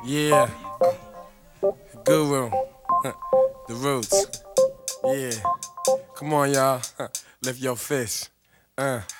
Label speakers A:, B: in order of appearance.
A: Yeah, Guru, the roots. Yeah, come on, y'all. Lift your fist.